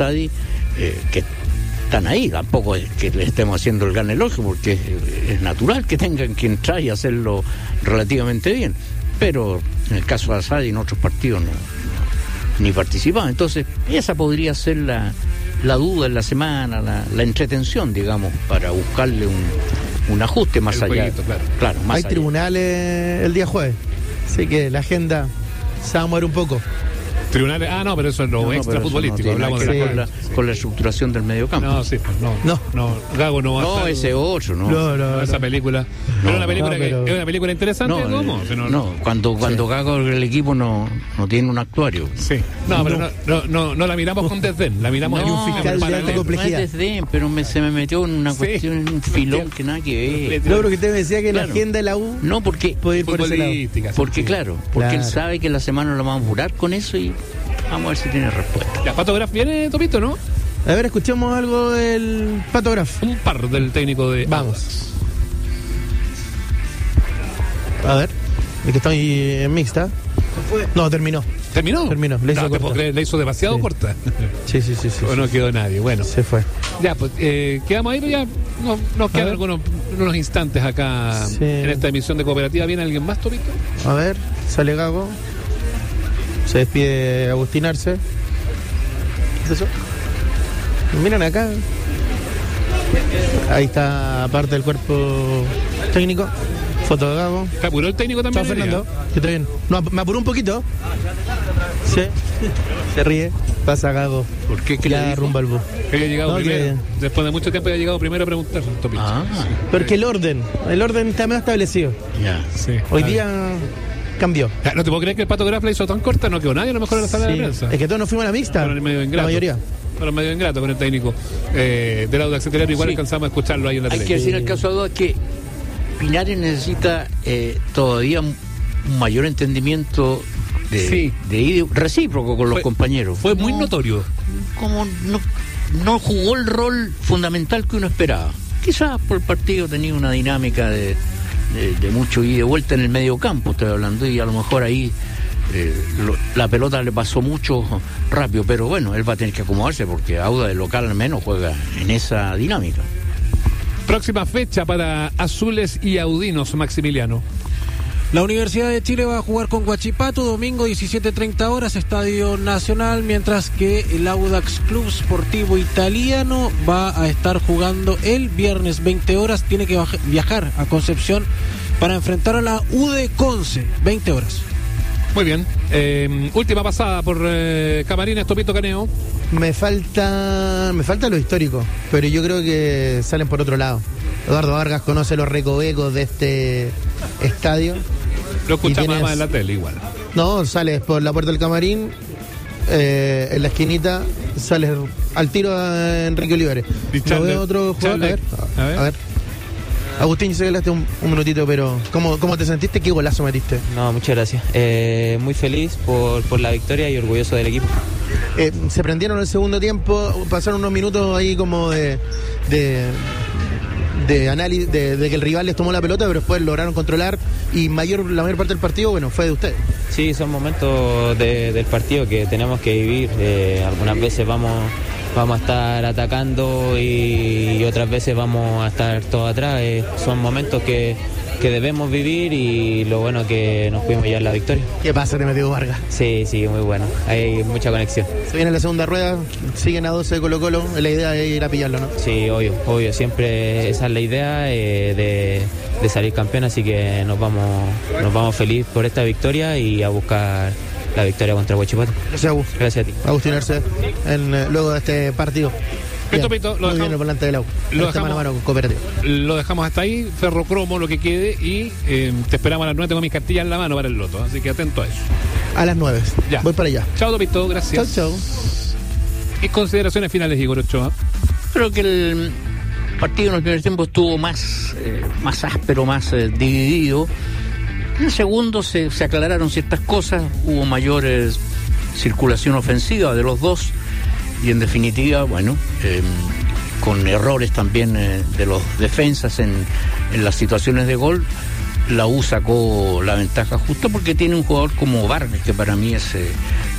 Asadi, que están ahí. Tampoco es que le estemos haciendo el gran elogio, porque es natural que tengan que entrar y hacerlo relativamente bien. Pero en el caso de Asadi, en otros partidos ni participaban. Entonces, esa podría ser la duda en la semana, la entretención, digamos, para buscarle un ajuste más allá. Jueguito, claro, más hay allá. Tribunales el día jueves, así que la agenda se va a mover un poco. Tribunales, no, pero eso es lo extra futbolístico. Hablamos que ver con la estructuración del mediocampo. No, sí, no, Gago no va a estar. Ese 8, No, esa película. Pero una película pero... es una película interesante, ¿cómo? Cuando Gago el equipo no tiene un actuario. Sí. No, pero no la miramos con desdén, la miramos en un fiscal de alta complejidad. No es desdén, pero se me metió en una cuestión, en un filón que nada que ver. No, pero que usted me decía que la agenda de la U no, porque puede ir por ese lado. Porque él Claro. sabe que la semana lo vamos a jurar con eso y vamos a ver si tiene respuesta. Ya, Pato Graf viene, Topito, ¿no? A ver, escuchemos algo del Pato Graf. Un par del técnico de... Vamos. A ver, es que estoy en mixta. No, terminó. ¿Terminó? Le hizo no, te puedo corta. creer, le hizo demasiado Sí. corta. Sí. O no quedó nadie. Bueno, Se fue. ya, pues quedamos ahí, pero ya nos quedan algunos instantes acá Sí. en esta emisión de Cooperativa. ¿Viene alguien más, Topito? A ver, sale Gago. Se despide Agustín Arce. ¿Qué es eso? Miren acá. Ahí está parte del cuerpo técnico. Foto de Gago. ¿Te apuró el técnico también? Chao, Fernando. Que está bien. No, me apuró un poquito. Sí. Se ríe. Pasa Gago. ¿Por qué? ¿Qué le Ya dijo? rumba al bus. Que había llegado No, primero. que- Después de mucho tiempo había llegado primero a preguntar, Topito. Porque el orden está medio establecido. Ya. Sí. Hoy día cambió. Ya, no te puedo creer que el Pato Graf la hizo tan corta, no quedó nadie a lo mejor en la sala de Sí. prensa. Es que todos nos fuimos a la mixta. Fueron medio La ingrato. mayoría. Fueron medio ingrato con el técnico del Audax Italiano. Igual Sí. alcanzamos a escucharlo ahí en la Hay tele. que decir el caso de Duda que Pinares necesita todavía un mayor entendimiento de recíproco con los compañeros. Fue muy notorio. Como no jugó el rol fundamental que uno esperaba. Quizás por el partido tenía una dinámica de mucho ida y de vuelta en el medio campo, estoy hablando, y a lo mejor ahí la pelota le pasó mucho rápido, pero bueno, él va a tener que acomodarse porque Auda de local al menos juega en esa dinámica. Próxima fecha para Azules y Audinos, Maximiliano. La Universidad de Chile va a jugar con Huachipato domingo 17:30 horas, Estadio Nacional, mientras que el Audax Club Sportivo Italiano va a estar jugando el viernes 20 horas, tiene que viajar a Concepción para enfrentar a la UD Conce, 20 horas. Muy bien. Última pasada por Camarines, Topito Caneo. Me falta lo histórico, pero yo creo que salen por otro lado. Eduardo Vargas conoce los recovecos de este estadio. Lo escuchamos tienes- más en la tele igual. No, sales por la puerta del camarín, en la esquinita, sales al tiro a Enrique Olivares. Y ¿No Charles- veo otro jugador? Charles- a ver. Agustín, se quedaste un minutito, pero ¿cómo te sentiste? ¿Qué golazo metiste? No, muchas gracias. Muy feliz por la victoria y orgulloso del equipo. Se prendieron el segundo tiempo, pasaron unos minutos ahí como de análisis, de que el rival les tomó la pelota, pero después lograron controlar y la mayor parte del partido, bueno, fue de ustedes. Sí, son momentos del partido que tenemos que vivir. Algunas veces vamos a estar atacando y otras veces vamos a estar todos atrás. Son momentos que debemos vivir y lo bueno que nos pudimos llevar la victoria. ¿Qué pasa, te metió Vargas? Sí, muy bueno. Hay mucha conexión. Se viene la segunda rueda, siguen a 12 de Colo-Colo, la idea es ir a pillarlo, ¿no? Sí, obvio. Siempre esa es la idea de salir campeón, así que nos vamos feliz por esta victoria y a buscar la victoria contra Huachipato. Gracias, Agus. Gracias a ti. Agustín Arce, luego de este partido. Pito, Bien, lo muy dejamos- bien el volante del AU. lo Este mano a dejamos- mano con Cooperativa. Lo dejamos hasta ahí, ferrocromo, lo que quede, y te esperamos a las 9. Tengo mis cartillas en la mano para el loto, así que atento a eso. A las 9. Ya. Voy para allá. Chao, Topito, gracias. Chau. Y consideraciones finales, Igor Ochoa. Creo que el partido en el primer tiempo estuvo más áspero, más dividido. En el segundo se aclararon ciertas cosas, hubo mayor circulación ofensiva de los dos y en definitiva, bueno, con errores también de los defensas en las situaciones de gol, la U sacó la ventaja justo porque tiene un jugador como Vargas, que para mí es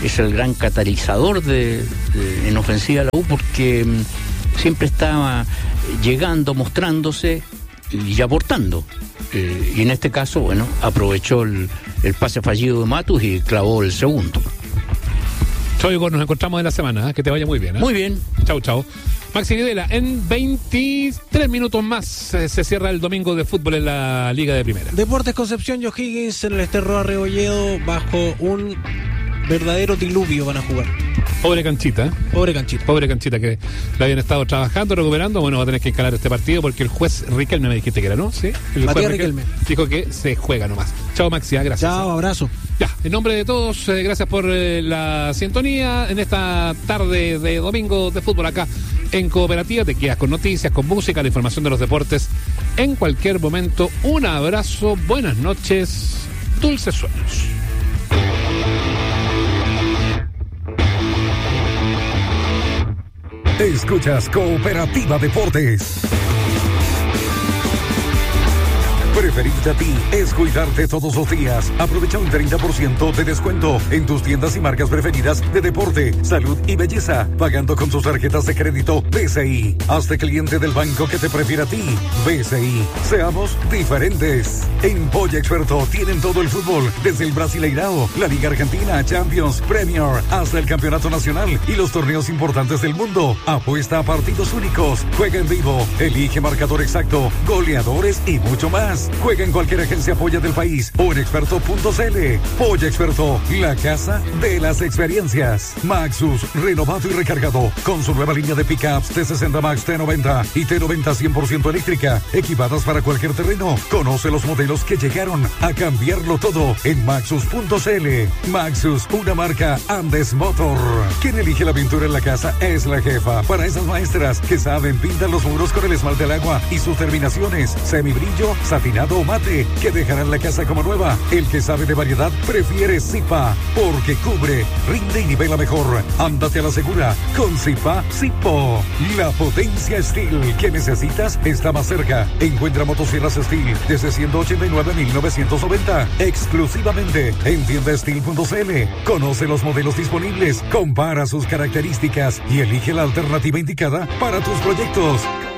es el gran catalizador en ofensiva de la U, porque siempre estaba llegando, mostrándose y aportando. Y en este caso, bueno, aprovechó el pase fallido de Matus y clavó el segundo. Chau, Igor, nos encontramos en la semana, que te vaya muy bien. Muy bien. Chau. Maxi Videla, en 23 minutos más se cierra el domingo de fútbol en la Liga de Primera. Deportes Concepción y O'Higgins en el Esterro Arrebolledo bajo un verdadero diluvio van a jugar. Pobre canchita que la habían estado trabajando, recuperando. Bueno, va a tener que encarar este partido porque el juez Riquelme, me dijiste que era, ¿no? Sí, el Matías juez Riquelme dijo que se juega nomás. Chao, Maxi, gracias. Chao, abrazo. Ya, en nombre de todos, gracias por la sintonía en esta tarde de domingo de fútbol acá en Cooperativa. Te quedas con noticias, con música, la información de los deportes en cualquier momento. Un abrazo, buenas noches, dulces sueños. Escuchas Cooperativa Deportes. Preferirte a ti es cuidarte todos los días. Aprovecha un 30% de descuento en tus tiendas y marcas preferidas de deporte, salud y belleza, pagando con tus tarjetas de crédito BCI. Hazte cliente del banco que te prefiere a ti. BCI. Seamos diferentes. En Polla Experto tienen todo el fútbol, desde el Brasileirao, la Liga Argentina, Champions, Premier, hasta el Campeonato Nacional y los torneos importantes del mundo. Apuesta a partidos únicos, juega en vivo, elige marcador exacto, goleadores y mucho más. Juega en cualquier agencia Polla del país o en experto.cl. Polla Experto, la casa de las experiencias. Maxus, renovado y recargado, con su nueva línea de pickups T60 Max, T90 y T90 100% eléctrica, equipadas para cualquier terreno. Conoce los modelos que llegaron a cambiarlo todo en Maxus.cl. Maxus, una marca Andes Motor. Quien elige la pintura en la casa es la jefa. Para esas maestras que saben, pintan los muros con el esmalte al agua y sus terminaciones, semibrillo, satinado o mate, que dejarán la casa como nueva. El que sabe de variedad prefiere Zipa, porque cubre, rinde y nivela mejor. Ándate a la segura con Zipa Zipo. La potencia Steel que necesitas está más cerca. Encuentra motosierras Steel desde 189,990 exclusivamente en tiendasteel.cl. Conoce los modelos disponibles, compara sus características y elige la alternativa indicada para tus proyectos.